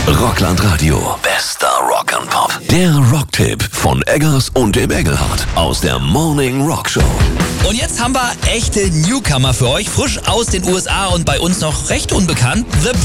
Rockland Radio. Bester Rock and Pop. Der Rocktipp von Eggers und dem Engelhardt aus der Morning Rock Show. Und jetzt haben wir echte Newcomer für euch, frisch aus den USA und bei uns noch recht unbekannt. The